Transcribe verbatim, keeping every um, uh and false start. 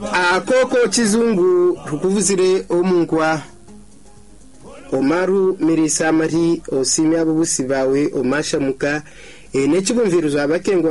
akoko kizungu tukuvuzire omungwa Omaru Mirisa Mari osimya bubusi bawe omashamuka e nekibumviruzo abakengo